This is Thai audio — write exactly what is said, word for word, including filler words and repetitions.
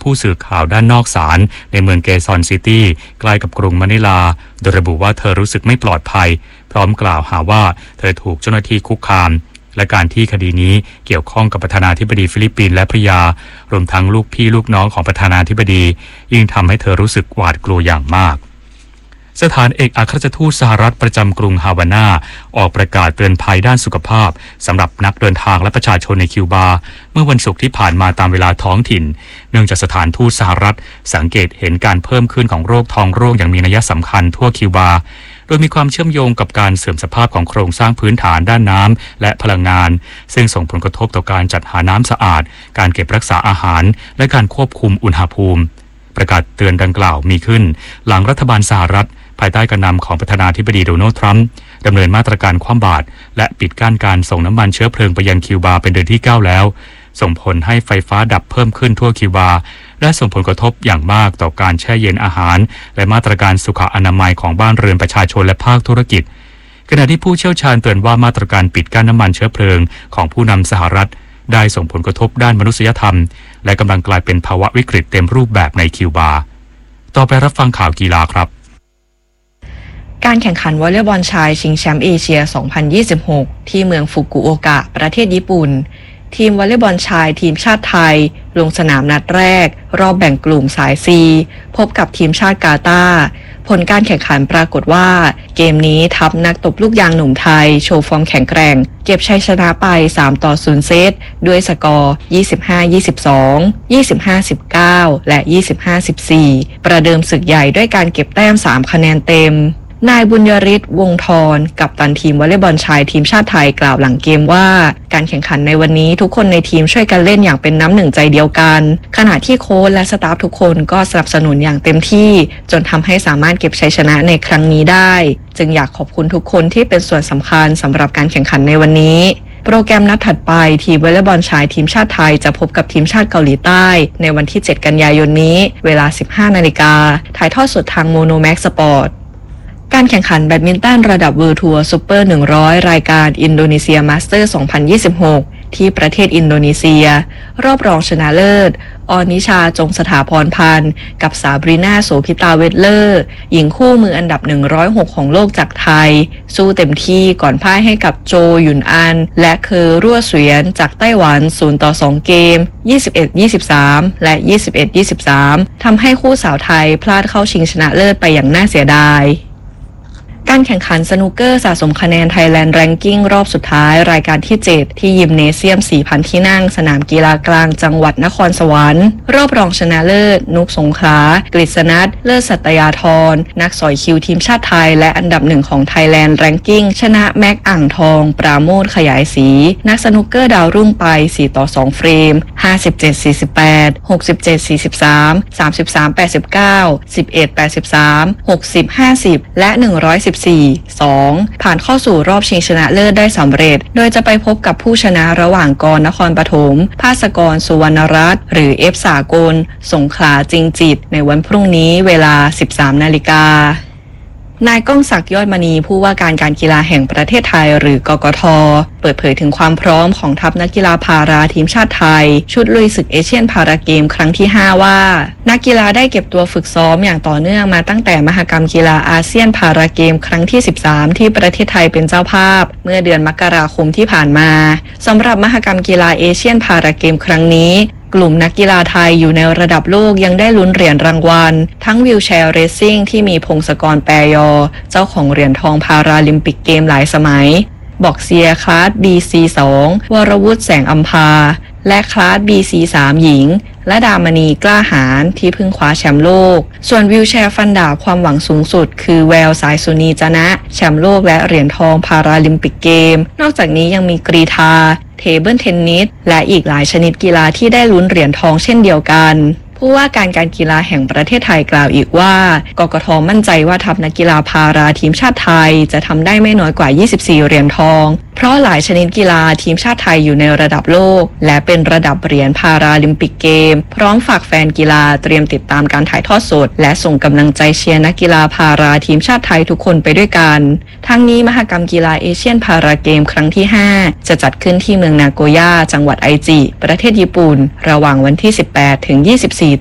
ผู้สื่อข่าวด้านนอกศาลในเมืองเกซอนซิตี้ใกล้กับกรุงมะนิลาโดยระบุว่าเธอรู้สึกไม่ปลอดภัยพร้อมกล่าวหาว่าเธอถูกเจ้าหน้าที่คุกคามและการที่คดีนี้เกี่ยวข้องกับประธานาธิบดีฟิลิปปินส์และภรรยารวมทั้งลูกพี่ลูกน้องของประธานาธิบดียิ่งทำให้เธอรู้สึกหวาดกลัวอย่างมากสถานเอกอัครราชทูตสหรัฐประจำกรุงฮาวาน่าออกประกาศเตือนภัยด้านสุขภาพสำหรับนักเดินทางและประชาชนในคิวบาเมื่อวันศุกร์ที่ผ่านมาตามเวลาท้องถิ่นเนื่องจากสถานทูตสหรัฐสังเกตเห็นการเพิ่มขึ้นของโรคท้องร่วงอย่างมีนัยสำคัญทั่วคิวบาโดยมีความเชื่อมโยงกับการเสื่อมสภาพของโครงสร้างพื้นฐานด้านน้ำและพลังงานซึ่งส่งผลกระทบต่อการจัดหาน้ำสะอาดการเก็บรักษาอาหารและการควบคุมอุณหภูมิประกาศเตือนดังกล่าวมีขึ้นหลังรัฐบาลสหรัฐภายใต้การนำของประธานาธิบดีโดนัลด์ทรัมป์ดำเนินมาตรการคว่ำบาตรและปิดกั้นการส่งน้ำมันเชื้อเพลิงไปยังคิวบาเป็นเดือนที่เก้าแล้วส่งผลให้ไฟฟ้าดับเพิ่มขึ้นทั่วคิวบาและส่งผลกระทบอย่างมากต่อการแช่เย็นอาหารและมาตรการสุขอนามัยของบ้านเรือนประชาชนและภาคธุรกิจขณะที่ผู้เชี่ยวชาญเตือนว่ามาตรการปิดกั้นน้ำมันเชื้อเพลิงของผู้นำสหรัฐได้ส่งผลกระทบด้านมนุษยธรรมและกำลังกลายเป็นภาวะวิกฤตเต็มรูปแบบในคิวบาต่อไปรับฟังข่าวกีฬาครับการแข่งขันวอลเลย์บอลชายชิงแชมป์เอเชีย สองพันยี่สิบหก ที่เมืองฟุกุโอกะประเทศญี่ปุ่นทีมวอลเลย์บอลชายทีมชาติไทยลงสนามนัดแรกรอบแบ่งกลุ่มสาย ซี พบกับทีมชาติกาตาร์ผลการแข่งขันปรากฏว่าเกมนี้ทัพนักตบลูกยางหนุ่มไทยโชว์ฟอร์มแข็งแกร่งเก็บชัยชนะไปสามต่อศูนย์เซตด้วยสกอร์ยี่สิบห้า ยี่สิบสอง ยี่สิบห้า สิบเก้า และยี่สิบห้า สิบสี่ ประเดิมศึกใหญ่ด้วยการเก็บแต้มสามคะแนนเต็มนายบุญยริศวงศ์ธรกัปตันทีมวอลเลย์บอลชายทีมชาติไทยกล่าวหลังเกมว่าการแข่งขันในวันนี้ทุกคนในทีมช่วยกันเล่นอย่างเป็นน้ำหนึ่งใจเดียวกันขณะที่โค้ชและสตาฟทุกคนก็สนับสนุนอย่างเต็มที่จนทำให้สามารถเก็บชัยชนะในครั้งนี้ได้จึงอยากขอบคุณทุกคนที่เป็นส่วนสำคัญสำหรับการแข่งขันในวันนี้โปรแกรมนัดถัดไปทีมวอลเลย์บอลชายทีมชาติไทยจะพบกับทีมชาติเกาหลีใต้ในวันที่เจ็ดกันยายนนี้เวลา สิบห้านาฬิกาถ่ายทอดสดทางโมโนแม็กสปอร์ตการแข่งขันแบดมินตันระดับเวิลด์ทัวร์ซุปเปอร์หนึ่งร้อยรายการอินโดนีเซียมาสเตอร์สองพันยี่สิบหกที่ประเทศอินโดนีเซียรอบรองชนะเลิศออนิชาจงสถาพรพันธ์กับสาบรีนาโสภิตาเวทเลอร์หญิงคู่มืออันดับหนึ่งร้อยหกของโลกจากไทยสู้เต็มที่ก่อนพ่ายให้กับโจหยุนอันและเคอรั่วเสวียนจากไต้หวันศูนย์ต่อสองเกม ยี่สิบเอ็ด ยี่สิบสาม และ ยี่สิบเอ็ด ยี่สิบสาม ทำให้คู่สาวไทยพลาดเข้าชิงชนะเลิศไปอย่างน่าเสียดายการแข่งขันสนูกเกอร์สะสมคะแนน Thailand Ranking รอบสุดท้ายรายการที่เจ็ดที่ยิมเนเซียม สี่พัน ที่นั่งสนามกีฬากลางจังหวัดนครสวรรค์รอบรองชนะเลิศนุกสงขลากฤษณัฐเลิศสัตยาธรนักสอยคิวทีมชาติไทยและอันดับหนึ่งของ Thailand Ranking ชนะแม็กอ่างทองปราโมทขยายศรีนักสนูกเกอร์ดาวรุ่งไปสี่ต่อสองเฟรม ห้าสิบเจ็ด สี่สิบแปด หกสิบเจ็ด สี่สิบสาม สามสิบสาม แปดสิบเก้า สิบเอ็ด แปดสิบสาม หกสิบ ห้าสิบและหนึ่งร้อยสิบสี่ สอง ผ่านเข้าสู่รอบชิงชนะเลิศได้สำเร็จโดยจะไปพบกับผู้ชนะระหว่างกรนครปฐมภาสกรสุวรรณรัตน์หรือเอฟสากลสงขลาจริงจิตในวันพรุ่งนี้เวลา สิบสามนาฬิกานายก้องศักดิ์ยอดมณีผู้ว่าการการกีฬาแห่งประเทศไทยหรือกกท.เปิดเผยถึงความพร้อมของทัพนักกีฬาพาราทีมชาติไทยชุดลุยศึกเอเชียนพาราเกมครั้งที่ห้าว่านักกีฬาได้เก็บตัวฝึกซ้อมอย่างต่อเนื่องมาตั้งแต่มหกรรมกีฬาอาเซียนพาราเกมครั้งที่สิบสามที่ประเทศไทยเป็นเจ้าภาพเมื่อเดือนมกราคมที่ผ่านมาสำหรับมหกรรมกีฬาเอเชียนพาราเกมครั้งนี้กลุ่มนักกีฬาไทยอยู่ในระดับโลกยังได้ลุ้นเหรียญรางวัลทั้งวิวแชร์เรซซิ่งที่มีพงศกรแปรยอเจ้าของเหรียญทองพาราลิมปิกเกมหลายสมัยบอกเซียคลาส บี ซี สอง วรวุฒิแสงอัมพาและคลาส บี ซี สาม หญิงและดามณีกล้าหาญที่เพิ่งคว้าแชมป์โลกส่วนวิวแชร์ฟันดาบความหวังสูงสุดคือแววสายสุนีจนะแชมป์โลกและเหรียญทองพาราลิมปิกเกมนอกจากนี้ยังมีกรีฑาเทเบิลเทนนิสและอีกหลายชนิดกีฬาที่ได้ลุ้นเหรียญทองเช่นเดียวกันผู้ว่าการการกีฬาแห่งประเทศไทยกล่าวอีกว่ากกท.มั่นใจว่าทัพนักกีฬาพาราทีมชาติไทยจะทำได้ไม่น้อยกว่ายี่สิบสี่เหรียญทองเพราะหลายชนิดกีฬาทีมชาติไทยอยู่ในระดับโลกและเป็นระดับเหรียญพาราลิมปิกเกมพร้อมฝากแฟนกีฬาเตรียมติดตามการถ่ายทอดสดและส่งกำลังใจเชียร์นักกีฬาพาราทีมชาติไทยทุกคนไปด้วยกันทั้งนี้มหกรรมกีฬาเอเชียนพาราเกมครั้งที่ห้าจะจัดขึ้นที่เมืองนาโกย่าจังหวัดไอจิประเทศญี่ปุ่นระหว่างวันที่สิบแปดถึงยี่สิบสี่